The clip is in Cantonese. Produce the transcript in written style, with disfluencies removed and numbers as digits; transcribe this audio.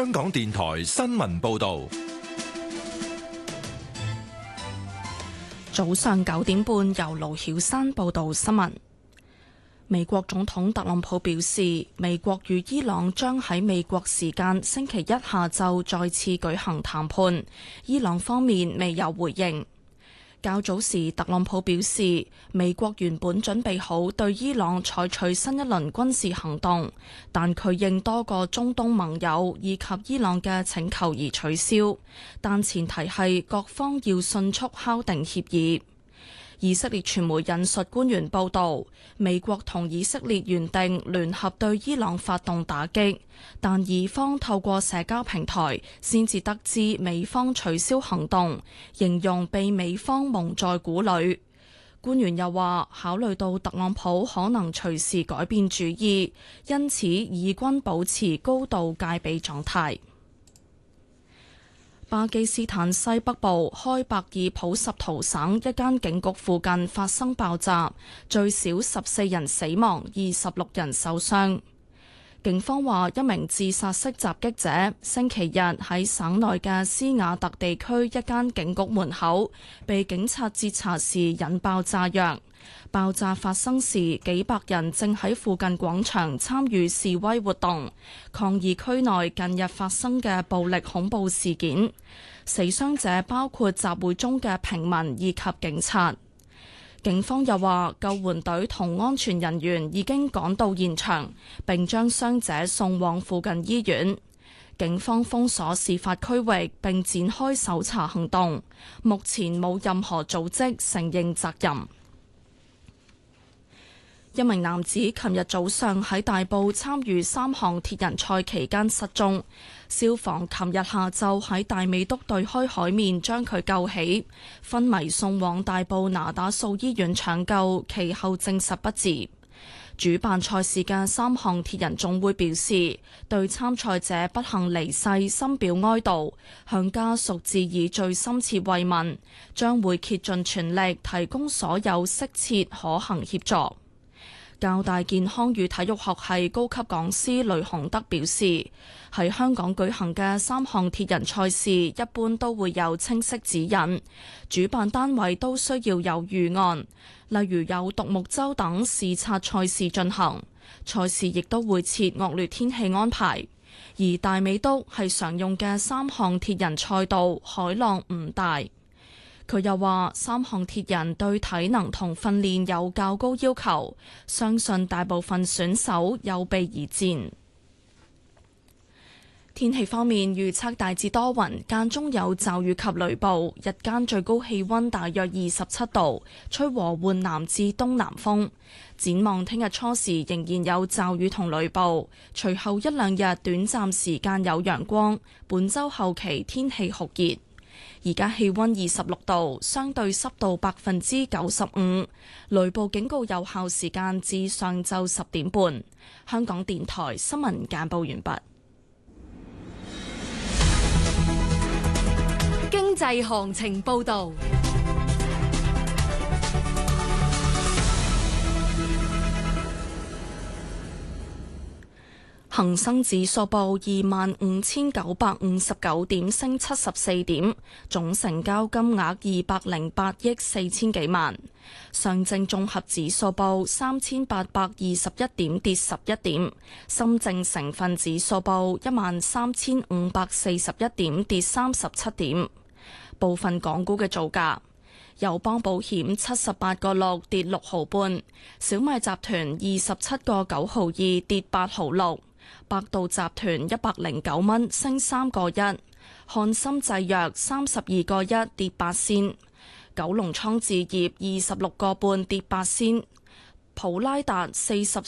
香港電台新聞報道。 早上9點半，由盧曉山報道新聞。美國總統特朗普表示，美國與伊朗將喺美國時間星期一下晝再次舉行談判，伊朗方面未有回應。較早時，特朗普表示，美國原本準備好對伊朗採取新一輪軍事行動，但佢應多個中東盟友以及伊朗嘅請求而取消，但前提係各方要迅速敲定協議。以色列傳媒引述官員報道，美國同以色列原定聯合對伊朗發動打擊，但以方透過社交平台先至得知美方取消行動，形容被美方蒙在鼓裏。官員又話，考慮到特朗普可能隨時改變主意，因此以軍保持高度戒備狀態。巴基斯坦西北部開伯爾普什圖省一間警局附近發生爆炸，最少14人死亡，26人受傷。警方話，一名自殺式襲擊者星期日喺省內嘅斯瓦特地區一間警局門口被警察截查時引爆炸藥。爆炸發生時，幾百人正喺附近廣場參與示威活動，抗議區內近日發生嘅暴力恐怖事件。死傷者包括集會中嘅平民以及警察。警方又話，救援隊同安全人員已經趕到現場，並將傷者送往附近醫院。警方封鎖事發區域並展開搜查行動，目前冇任何組織承認責任。一名男子琴日早上喺大埔參與3項鐵人賽期間失蹤，消防琴日下晝喺大美督對開海面將佢救起，昏迷送往大埔那打素醫院搶救，其後證實不治。主辦賽事嘅3項鐵人總會表示，對參賽者不幸離世深表哀悼，向家屬致以最深切慰問，將會竭盡全力提供所有適切可行協助。教大健康與體育學系高級講師雷洪德表示，喺香港舉行嘅3項鐵人賽事一般都會有清晰指引，主辦單位都需要有預案，例如有獨木舟等視察賽事進行。賽事亦都會設惡劣天氣安排，而大美督係常用嘅3項鐵人賽道，海浪唔大。佢又話3項鐵人對體能同訓練有較高要求，相信大部分選手有備而戰。天氣方面，預測大致多雲，間中有驟雨及雷暴，日間最高氣溫大約27度，吹和緩南至東南風。展望聽日初時仍然有驟雨同雷暴，隨後一兩日短暫時間有陽光，本週後期天氣酷熱。而家氣溫26度，相對濕度95%，雷暴警告有效時間至上晝10點半。香港電台新聞簡報完畢。 經濟行情報道。 恒生指數報25,959點，升74點，總成交金額208億4千幾萬。上證綜合指數報3,821點，跌11點。深證成分指數報13,541點，跌37點。部分港股嘅造價：友邦保險78個6，跌6毫半；小米集團27個9毫2，跌8毫6。百度集團109蚊，升3個1；漢森製藥32個1，跌8仙；九龍倉置業26個半，跌8仙；普拉達40